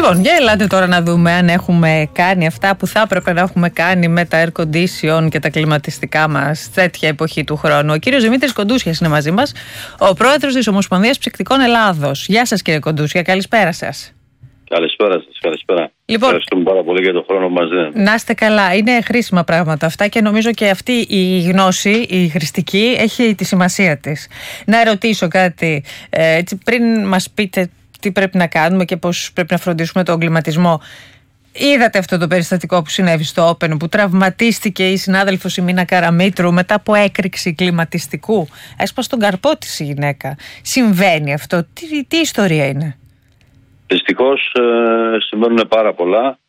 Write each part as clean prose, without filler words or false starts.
Λοιπόν, για ελάτε τώρα να δούμε αν έχουμε κάνει αυτά που θα έπρεπε να έχουμε κάνει με τα air condition και τα κλιματιστικά μας τέτοια εποχή του χρόνου. Ο κύριος Δημήτρης Κοντούσιας είναι μαζί μας, ο πρόεδρος της Ομοσπονδίας Ψυκτικών Ελλάδος. Γεια σας, κύριε Κοντούσια, καλησπέρα σας. Καλησπέρα σας, καλησπέρα. Λοιπόν, ευχαριστούμε πάρα πολύ για τον χρόνο που μας δίνετε. Να είστε καλά. Είναι χρήσιμα πράγματα αυτά και νομίζω και αυτή η γνώση, η χρηστική, έχει τη σημασία της. Να ερωτήσω κάτι, έτσι, πριν μας πείτε τι πρέπει να κάνουμε και πώς πρέπει να φροντίσουμε τον κλιματισμό. Είδατε αυτό το περιστατικό που συνέβη στο Open, που τραυματίστηκε η συνάδελφος η Μίνα Καραμήτρου μετά από έκρηξη κλιματιστικού. Έσπασε τον καρπό της η γυναίκα. Συμβαίνει αυτό? Τι ιστορία είναι? Δυστυχώς συμβαίνουν πάρα πολλά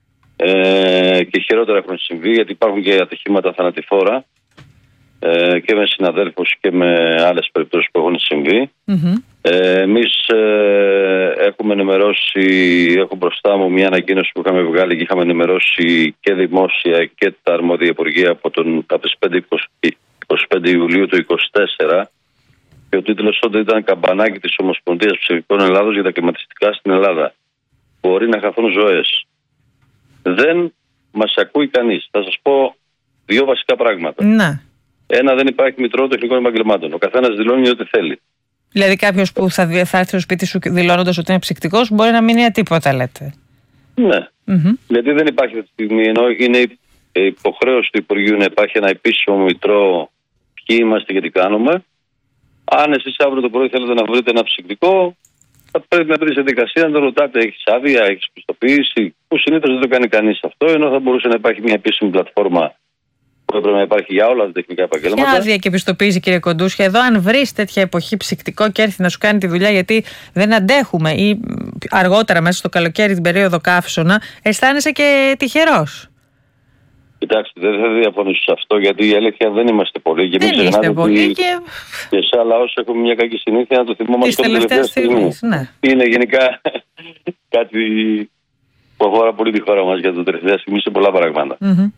και χειρότερα έχουν συμβεί, γιατί υπάρχουν και ατυχήματα θανατηφόρα και με συναδέλφους και με άλλες περιπτώσεις που έχουν συμβεί. Εμείς έχουμε ενημερώσει, έχω μπροστά μου μια ανακοίνωση που είχαμε βγάλει και είχαμε ενημερώσει και δημόσια και τα αρμόδια υπουργεία από τις 25 Ιουλίου του 2024. Και ο τίτλος τότε ήταν «Καμπανάκι της Ομοσπονδίας Ψυκτικών Ελλάδος για τα κλιματιστικά στην Ελλάδα. Μπορεί να χαθούν ζωές». Δεν μας ακούει κανείς. Θα σας πω δύο βασικά πράγματα. Ναι. Ένα, δεν υπάρχει μητρό τεχνικών επαγγελμάτων. Ο καθένας δηλώνει ό,τι θέλει. Δηλαδή κάποιος που θα έρθει στο σπίτι σου δηλώνοντας ότι είναι ψυκτικός μπορεί να μην είναι τίποτα, λέτε? Ναι. Γιατί δεν υπάρχει αυτή τη στιγμή, ενώ είναι υποχρέωση του Υπουργείου να υπάρχει ένα επίσημο μητρό ποιοι είμαστε και τι κάνουμε. Αν εσείς αύριο το πρωί θέλετε να βρείτε ένα ψυκτικό, θα πρέπει να βρείτε διαδικασία να το ρωτάτε: έχεις άδεια, έχεις πιστοποίηση? Που συνήθως δεν το κάνει κανείς αυτό, ενώ θα μπορούσε να υπάρχει μια επίσημη πλατφόρμα που έπρεπε να υπάρχει για όλα τα τεχνικά επαγγέλματα. Ποια άδεια και πιστοποίηση, κύριε Κοντούσια? Εδώ, αν βρεις τέτοια εποχή ψυκτικό και έρθει να σου κάνει τη δουλειά γιατί δεν αντέχουμε, ή αργότερα μέσα στο καλοκαίρι, την περίοδο καύσωνα, αισθάνεσαι και τυχερός. Κοιτάξτε, δεν θα διαφωνήσω σε αυτό, γιατί η αλήθεια δεν είμαστε πολλοί. Και δεν είστε πολλοί και σε άλλα όσα έχουμε μια κακή συνήθεια να το θυμόμαστε την τελευταία στιγμή. Ναι. Είναι γενικά κάτι που αφορά πολύ τη χώρα μας για το τελευταία στιγμή σε πολλά πράγματα.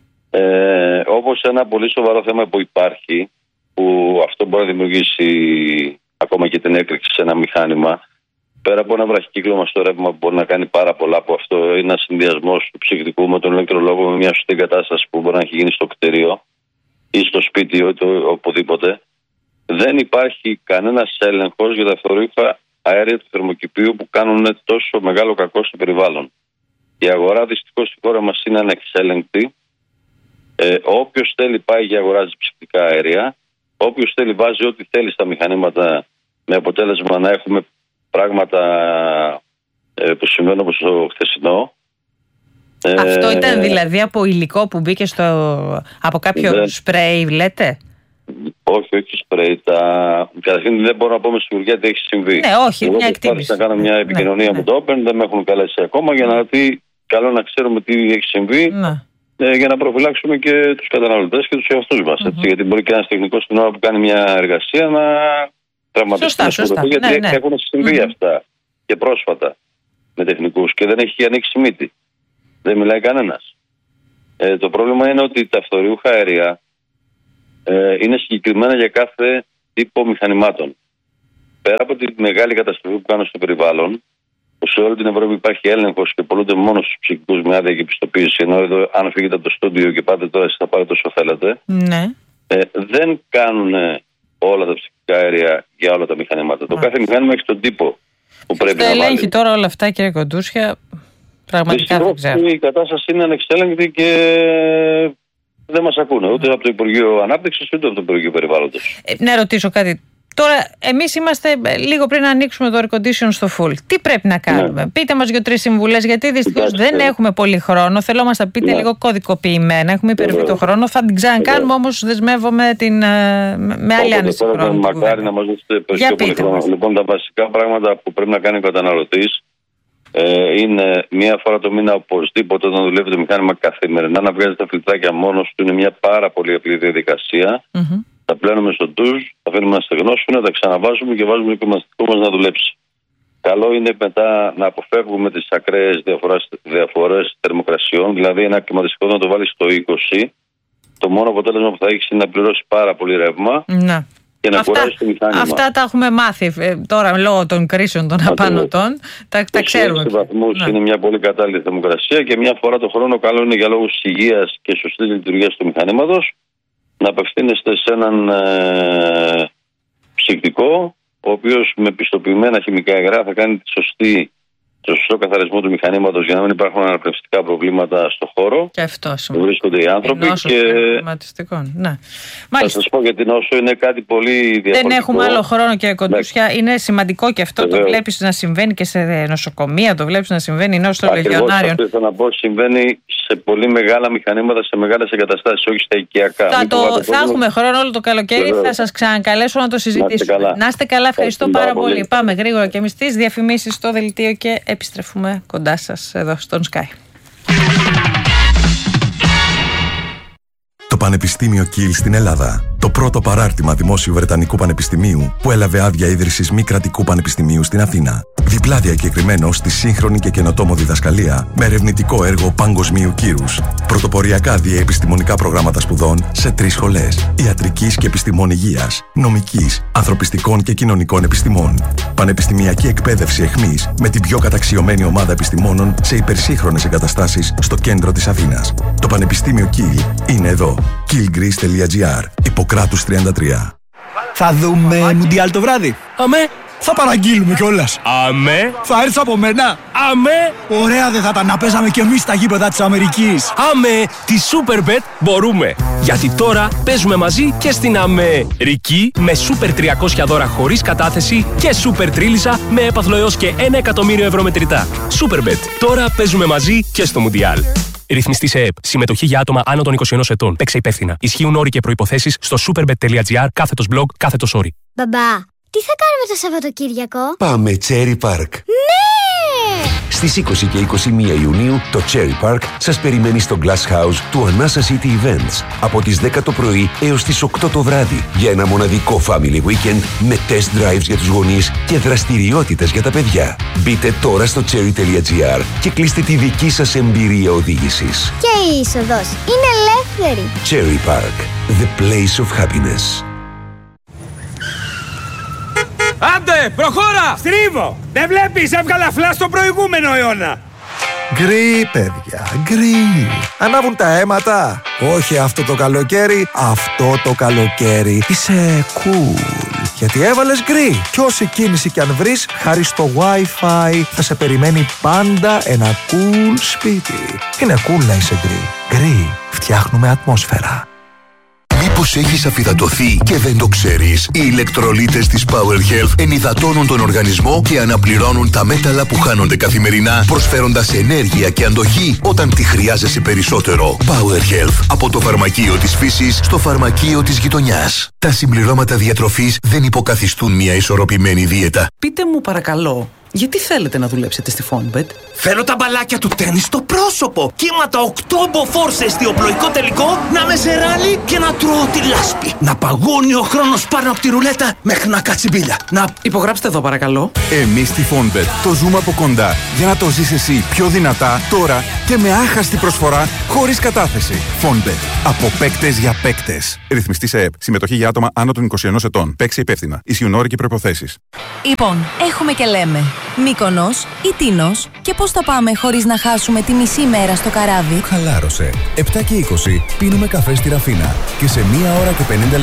Όπως ένα πολύ σοβαρό θέμα που υπάρχει, που αυτό μπορεί να δημιουργήσει ακόμα και την έκρηξη σε ένα μηχάνημα, πέρα από ένα βραχικύκλωμα στο ρεύμα που μπορεί να κάνει πάρα πολλά από αυτό, είναι ένα συνδυασμό του ψυκτικού με τον ηλεκτρολόγο, με μια σωστή εγκατάσταση που μπορεί να έχει γίνει στο κτίριο ή στο σπίτι ή οπουδήποτε. Δεν υπάρχει κανένας έλεγχος για τα φθορίχα αέρια του θερμοκηπίου που κάνουν τόσο μεγάλο κακό στο περιβάλλον. Η αγορά δυστυχώς στη χώρα μας είναι ανεξέλεγκτη. Όποιος θέλει πάει και αγοράζει ψυκτικά αέρια. Όποιος θέλει βάζει ό,τι θέλει στα μηχανήματα, με αποτέλεσμα να έχουμε πράγματα που συμβαίνουν όπως το χθεσινό. Αυτό ήταν δηλαδή από υλικό που μπήκε από κάποιο σπρέι, λέτε? Όχι σπρέι. Καταρχήν δεν μπορώ να πω με σιγουριά τι έχει συμβεί. Ναι, όχι, μια εκτίμηση. Να κάνω μια επικοινωνία με το Open, δεν με έχουν καλέσει ακόμα για να δει. Καλό να ξέρουμε τι έχει συμβεί. Για να προφυλάξουμε και τους καταναλωτές και τους εαυτούς μας. Γιατί μπορεί και ένας τεχνικός στην ώρα που κάνει μια εργασία να τραυματιστεί. Γιατί έχουν συμβεί αυτά και πρόσφατα με τεχνικούς και δεν έχει ανοίξει μύτη. Δεν μιλάει κανένας. Το πρόβλημα είναι ότι τα φθοριούχα αέρια είναι συγκεκριμένα για κάθε τύπο μηχανημάτων. Πέρα από τη μεγάλη καταστροφή που κάνουν στο περιβάλλον, που σε όλη την Ευρώπη υπάρχει έλεγχος και πολλούνται μόνο στους ψυκτικούς με άδεια και πιστοποίηση, ενώ εδώ, αν φύγετε από το στούντιο και πάτε τώρα, εσείς θα πάρετε όσο θέλετε, δεν κάνουν όλα τα ψυκτικά αέρια για όλα τα μηχανήματα. Το κάθε μηχάνημα έχει τον τύπο που πρέπει να βάλει. Ελέγχει τώρα όλα αυτά, κύριε Κοντούσια, πραγματικά δεν ξέρω. Η κατάσταση είναι ανεξέλεγκτη και δεν μας ακούνε ούτε από το Υπουργείο Ανάπτυξης ούτε από το Υπουργείο Περιβάλλοντος. Να ρωτήσω κάτι. Τώρα, εμείς είμαστε λίγο πριν να ανοίξουμε το air condition στο full. Τι πρέπει να κάνουμε? Πείτε μας 2-3 συμβουλές, γιατί δυστυχώς δεν έχουμε πολύ χρόνο. Θέλω να μας τα πείτε λίγο κωδικοποιημένα. Έχουμε υπερβεί το χρόνο. Θα την ξανακάνουμε, όμως δεσμεύομαι με άλλη άνεση χρόνου. Μακάρι να μας δώσετε περισσότερο χρόνο. Λοιπόν, τα βασικά πράγματα που πρέπει να κάνει ο καταναλωτής είναι μία φορά το μήνα οπωσδήποτε όταν δουλεύει το μηχάνημα καθημερινά να βγάζει τα φιλτράκια μόνος του. Είναι μια πάρα πολύ απλή διαδικασία. Τα πλένουμε στο ντουζ, τα αφήνουμε να στεγνώσουν, τα ξαναβάζουμε και βάζουμε το κλιματιστικό μας να δουλέψει. Καλό είναι μετά να αποφεύγουμε τις ακραίες διαφορές θερμοκρασιών, δηλαδή ένα κλιματιστικό να το βάλει στο 20. Το μόνο αποτέλεσμα που θα έχει είναι να πληρώσει πάρα πολύ ρεύμα και να κουράζει το μηχάνημα. Αυτά τα έχουμε μάθει τώρα λόγω των κρίσεων των απάνωτων. Τα ξέρουμε. Σε βαθμούς είναι μια πολύ κατάλληλη θερμοκρασία και μια φορά το χρόνο καλό είναι για λόγους υγείας και σωστής λειτουργίας του μηχανήματος να απευθύνεστε σε έναν ψυκτικό, ο οποίος με πιστοποιημένα χημικά υγρά θα κάνει το σωστό καθαρισμό του μηχανήματος για να μην υπάρχουν αναπνευστικά προβλήματα στο χώρο. Και αυτό που βρίσκονται οι άνθρωποι. Ναι. Θα σας πω για την νόσο, είναι κάτι πολύ διαφορετικό. Δεν έχουμε άλλο χρόνο, κύριε Κοντούσια. Είναι σημαντικό και αυτό. Το βλέπεις να συμβαίνει και σε νοσοκομεία, το βλέπεις να συμβαίνει η νόσο των λεγιονάριων. Αυτό θέλω να πω, συμβαίνει σε πολύ μεγάλα μηχανήματα, σε μεγάλες εγκαταστάσεις, όχι στα οικιακά. Θα έχουμε χρόνο όλο το καλοκαίρι, θα σας ξανακαλέσω να το συζητήσουμε. Να είστε καλά, ευχαριστώ πάρα πολύ. Πάμε γρήγορα και εμείς τις διαφημίσεις στο δελτίο και επιστρέφουμε κοντά σας εδώ στον Sky. Το Πανεπιστήμιο Kiel στην Ελλάδα. Το πρώτο παράρτημα δημόσιου Βρετανικού Πανεπιστημίου που έλαβε άδεια ίδρυσης μη κρατικού πανεπιστημίου στην Αθήνα. Διπλά διακεκριμένο στη σύγχρονη και καινοτόμο διδασκαλία με ερευνητικό έργο παγκοσμίου κύρους. Πρωτοποριακά διαεπιστημονικά προγράμματα σπουδών σε 3 σχολές. Ιατρικής και επιστημών υγείας, νομικής, ανθρωπιστικών και κοινωνικών επιστημών. Πανεπιστημιακή εκπαίδευση εχμής με την πιο καταξιωμένη ομάδα επιστημόνων σε υπερσύγχρονες εγκαταστάσεις στο κέντρο της Αθήνας. Το Πανεπιστήμιο Kiel είναι εδώ. kielgreece.gr. Ιπποκράτους 33. Θα δούμε Μουντιάλ το βράδυ. Αμέ. Θα παραγγείλουμε κιόλας. Αμέ. Θα έρθεις από μένα. Αμέ. Ωραία δεν θα τα να παίζαμε κι εμείς στα γήπεδα της Αμερικής. Αμέ. Τη Superbet μπορούμε. Γιατί τώρα παίζουμε μαζί και στην Αμερική με Super 300 δώρα χωρίς κατάθεση και Super Τρίλισσα με έπαθλο έως και 1 εκατομμύριο ευρώ μετρητά. Superbet. Τώρα παίζουμε μαζί και στο Μουντιάλ. Ρυθμιστή σε ΕΕΠ. Συμμετοχή για άτομα άνω των 21 ετών. Παίξε υπεύθυνα. Ισχύουν όροι και προϋποθέσεις στο superbet.gr/blog/story. Μπαμπά, τι θα κάνουμε το Σαββατοκύριακο? Πάμε Cherry Park. Ναι! Στις 20 και 21 Ιουνίου το Cherry Park σας περιμένει στο Glass House του Anasa City Events από τις 10 το πρωί έως τις 8 το βράδυ για ένα μοναδικό family weekend με test drives για τους γονείς και δραστηριότητες για τα παιδιά. Μπείτε τώρα στο cherry.gr και κλείστε τη δική σας εμπειρία οδήγησης. Και η είσοδος είναι ελεύθερη. Cherry Park, the place of happiness. Άντε, προχώρα! Στρίβω! Δεν βλέπεις, έβγαλα φλάς στο προηγούμενο αιώνα! Γκρι, παιδιά, γκρι. Ανάβουν τα αίματα. Όχι αυτό το καλοκαίρι, αυτό το καλοκαίρι. Είσαι cool. Γιατί έβαλες γκρι. Κι όση κίνηση κι αν βρεις, χάρη στο Wi-Fi θα σε περιμένει πάντα ένα cool σπίτι. Είναι cool να είσαι γκρι. Γκρι, φτιάχνουμε ατμόσφαιρα. Μήπως έχεις αφυδατωθεί και δεν το ξέρεις? Οι ηλεκτρολίτες της Power Health ενυδατώνουν τον οργανισμό και αναπληρώνουν τα μέταλλα που χάνονται καθημερινά, προσφέροντας ενέργεια και αντοχή όταν τη χρειάζεσαι περισσότερο. Power Health, από το φαρμακείο της φύσης στο φαρμακείο της γειτονιάς. Τα συμπληρώματα διατροφής δεν υποκαθιστούν μια ισορροπημένη δίαιτα. Πείτε μου παρακαλώ, γιατί θέλετε να δουλέψετε στη Fonbet? Θέλω τα μπαλάκια του τέννις στο πρόσωπο. Κύματα 8 μποφόρ σε εστιοπλοϊκό τελικό, να με σε ράλι και να τρώω τη λάσπη. Να παγώνει ο χρόνος πάνω από τη ρουλέτα μέχρι να κάτσει μπίλια. Να υπογράψτε εδώ παρακαλώ. Εμείς στη Fonbet το ζούμε από κοντά για να το ζεις εσύ πιο δυνατά τώρα και με άχαστη προσφορά χωρίς κατάθεση. Fonbet. Από παίκτες για παίκτες. Ρυθμιστή σε ΕΕΠ. Συμμετοχή για άτομα άνω των 21 ετών. Παίξε υπεύθυνα. Ισχύουν όροι και προϋποθέσεις. Λοιπόν, έχουμε και λέμε Μύκονος ή Τίνος και πώς θα πάμε χωρίς να χάσουμε τη μισή μέρα στο καράβι? Χαλάρωσε. 7 και 20 πίνουμε καφέ στη Ραφίνα και σε 1 ώρα και 50 λεπτά